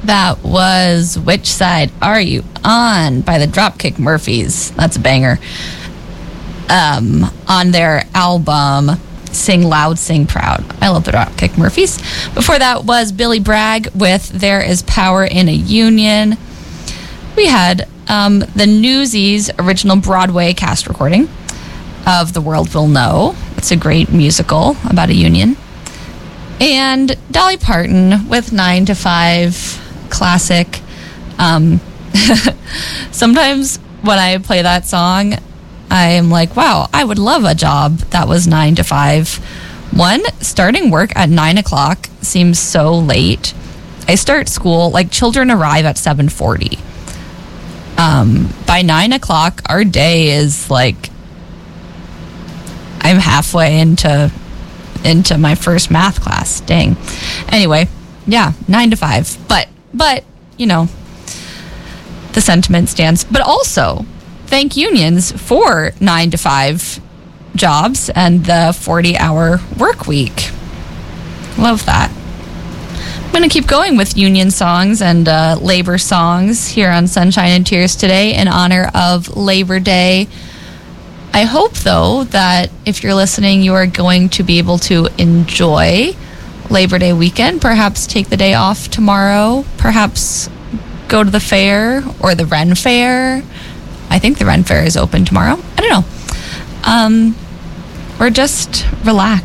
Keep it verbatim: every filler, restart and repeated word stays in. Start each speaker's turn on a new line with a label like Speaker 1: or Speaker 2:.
Speaker 1: That was Which Side Are You On by the Dropkick Murphys. That's a banger. Um, on their album Sing Loud, Sing Proud. I love the Dropkick Murphys. Before that was Billy Bragg with There Is Power in a Union. We had um, the Newsies original Broadway cast recording of The World Will Know. It's a great musical about a union. And Dolly Parton with nine to five classic. Um, sometimes when I play that song, I am like, wow, I would love a job that was nine to five. One, starting work at nine o'clock seems so late. I start school, like children arrive at seven forty. Um, by nine o'clock, our day is like, I'm halfway into into my first math class. Dang. Anyway, yeah, nine to five. But, but, you know, the sentiment stands. But also, thank unions for nine to five jobs and the forty-hour work week. Love that. I'm going to keep going with union songs and uh, labor songs here on Sunshine and Tears today in honor of Labor Day. I hope, though, that if you're listening, you are going to be able to enjoy Labor Day weekend. Perhaps take the day off tomorrow. Perhaps go to the fair or the Ren Fair. I think the Ren Fair is open tomorrow. I don't know. Um, or just relax.